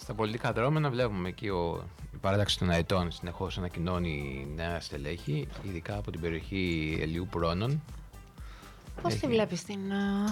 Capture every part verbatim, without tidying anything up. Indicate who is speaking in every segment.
Speaker 1: Στα πολιτικά δρόμενα βλέπουμε εκεί ο, η παράταξη των αετών συνεχώς ανακοινώνει νέα στελέχη, ειδικά από την περιοχή Ελιού Πρόνων.
Speaker 2: Πώς τη βλέπεις την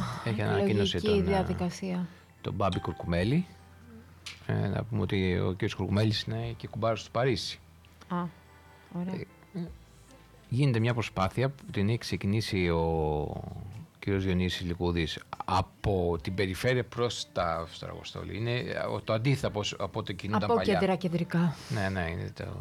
Speaker 2: εκλογική διαδικασία?
Speaker 1: Τον Μπάμπη Κουρκουμέλη. Ε, να πούμε ότι ο κ. Κουρκουμέλης είναι και κουμπάρος του Παρίσι.
Speaker 2: Α, ωραία.
Speaker 1: Ε, γίνεται μια προσπάθεια που την έχει ξεκινήσει ο κ. Διονύσης Λικούδης από την περιφέρεια προς τα Αυγουστόλη. Είναι το αντίθετο από ό,τι κινούνταν
Speaker 2: από
Speaker 1: παλιά.
Speaker 2: Από κέντρα κεντρικά.
Speaker 1: Ναι, ναι, είναι το...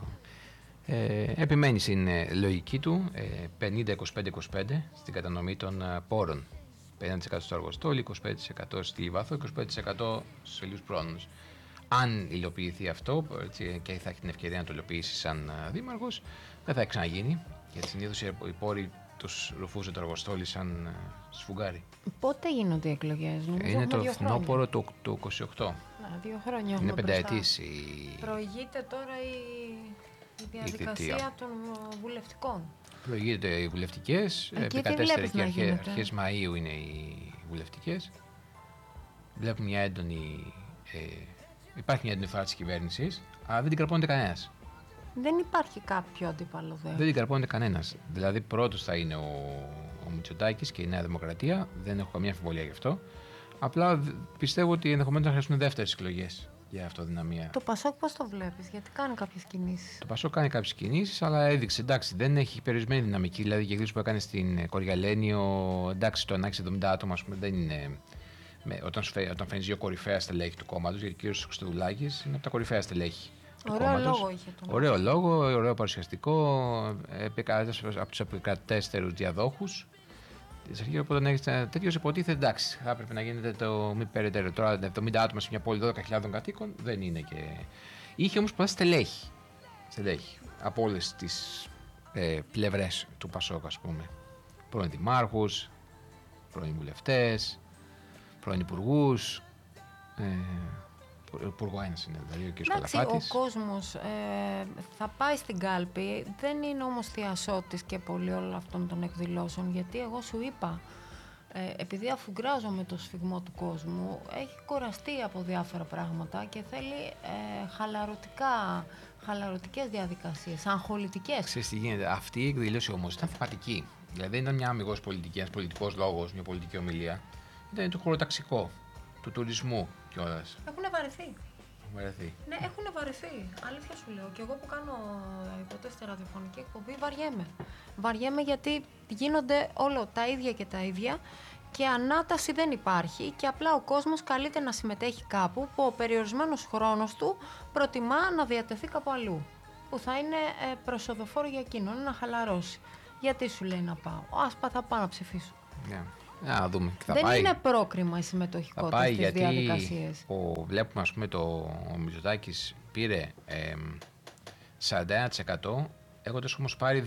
Speaker 1: Ε, επιμένει στην ε, λογική του ε, πενήντα είκοσι πέντε είκοσι πέντε στην κατανομή των ε, πόρων. πενήντα τοις εκατό στο Αργοστόλι, είκοσι πέντε τοις εκατό στη Λιβάθο, είκοσι πέντε τοις εκατό στους Ελιούς Πρόνους. Αν υλοποιηθεί αυτό, έτσι, και θα έχει την ευκαιρία να το υλοποιήσει σαν ε, δήμαρχος, δεν θα έχει ξαναγίνει. Γιατί συνήθως οι πόροι τους ρουφούσε το Αργοστόλι σαν ε, σφουγγάρι.
Speaker 2: Πότε γίνονται οι εκλογές?
Speaker 1: Είναι το φθινόπωρο του είκοσι οκτώ.
Speaker 2: Να, δύο χρόνια
Speaker 1: είναι πενταετής. Η...
Speaker 2: Προηγείται τώρα η... η διαδικασία η των βουλευτικών.
Speaker 1: Προηγείται οι βουλευτικές. Επί δεκατέσσερα και αρχές, αρχές Μαΐου είναι οι βουλευτικές. Βλέπουμε μια έντονη. Ε, υπάρχει μια έντονη φάση της κυβέρνησης, αλλά δεν την καρπώνεται κανένας.
Speaker 2: Δεν υπάρχει κάποιο αντίπαλο δε.
Speaker 1: Δεν την καρπώνεται κανένας. Δηλαδή, πρώτος θα είναι ο, ο Μητσοτάκης και η Νέα Δημοκρατία. Δεν έχω καμία αμφιβολία γι' αυτό. Απλά πιστεύω ότι ενδεχομένως θα χρειαστούν δεύτερες εκλογές για αυτοδυναμία.
Speaker 2: Το Πασόκ πώς το βλέπεις? Γιατί κάνει κάποιες κινήσεις.
Speaker 1: Το Πασόκ κάνει κάποιες κινήσεις, αλλά έδειξε εντάξει, δεν έχει περιορισμένη δυναμική. Δηλαδή, η εκδήλωση που έκανε στην Κοριαλένιο, εντάξει, το ανάξει εβδομήντα άτομα, ας πούμε, δεν είναι. Με, όταν, όταν φέρνει δύο κορυφαία στελέχη του κόμματος, γιατί ο κ. Χριστοδουλάκης είναι από τα κορυφαία στελέχη.
Speaker 2: Ωραίο λόγο είχε τον.
Speaker 1: Ωραίο λόγο, ωραίο παρουσιαστικό, επικρατέστερο από τους επικρατέστερους διαδόχους. Οπότε όταν έχει τέτοιο υποτίθεται, εντάξει, θα έπρεπε να γίνεται το μη περαιτέρω. Τώρα εβδομήντα άτομα σε μια πόλη δώδεκα χιλιάδων κατοίκων δεν είναι και. Είχε όμως πολλά στελέχη. Στελέχη από όλες τις ε, πλευρές του Πασόκ, ας πούμε. Πρώην δημάρχους, πρώην βουλευτές, πρώην υπουργούς. Ε, Υπουργό ένας είναι, δηλαδή ο κ. Καλαφάτης.
Speaker 2: Ο κόσμος ε, θα πάει στην κάλπη, δεν είναι όμως θειασότης και πολύ όλων αυτών των εκδηλώσεων, γιατί εγώ σου είπα, ε, επειδή αφουγκράζομαι το σφιγμό του κόσμου, έχει κουραστεί από διάφορα πράγματα και θέλει ε, χαλαρωτικά, χαλαρωτικές διαδικασίες, αγχολητικές.
Speaker 1: Ξέρεις τι γίνεται, αυτή η εκδήλωση όμως ήταν θεματική, δηλαδή δεν ήταν μια αμιγώς πολιτική, ένας πολιτικός λόγος, μια πολιτική ομιλία, ήταν το χωροταξικό. Του τουρισμού κιόλας.
Speaker 2: Έχουν βαρεθεί.
Speaker 1: Έχουν βαρεθεί.
Speaker 2: Ναι, έχουν βαρεθεί. Αλήθεια σου λέω. Και εγώ που κάνω υποτίθεται ραδιοφωνική εκπομπή βαριέμαι. Βαριέμαι γιατί γίνονται όλο τα ίδια και τα ίδια και ανάταση δεν υπάρχει και απλά ο κόσμος καλείται να συμμετέχει κάπου που ο περιορισμένος χρόνος του προτιμά να διατεθεί κάπου αλλού. Που θα είναι προσοδοφόρο για εκείνον, να χαλαρώσει. Γιατί σου λέει να πάω? Ας πά, θα πάω να ψηφίσω.
Speaker 1: Yeah. Να δούμε. Θα
Speaker 2: δεν
Speaker 1: πάει,
Speaker 2: είναι πρόκριμα η συμμετοχικότητα στις διαδικασίες.
Speaker 1: Ο, βλέπουμε, ας πούμε, το ο Μητσοτάκης πήρε ε, σαράντα ένα τοις εκατό, έχοντας όμως πάρει